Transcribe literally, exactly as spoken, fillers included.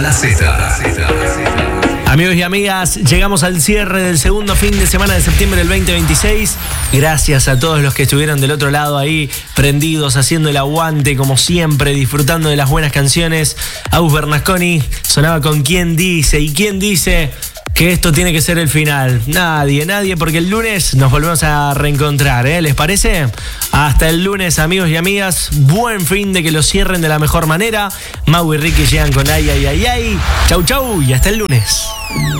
la Z. Amigos y amigas, llegamos al cierre del segundo fin de semana de septiembre del veinte veintiséis. Gracias a todos los que estuvieron del otro lado ahí, prendidos, haciendo el aguante, como siempre, disfrutando de las buenas canciones. Agus Bernasconi sonaba con ¿Quién dice? ¿Y quién dice que esto tiene que ser el final? Nadie, nadie, porque el lunes nos volvemos a reencontrar, ¿eh? ¿Les parece? Hasta el lunes, amigos y amigas. Buen fin de que lo cierren de la mejor manera. Mau y Ricky llegan con ay, ay, ay, ay. Chau, chau y hasta el lunes.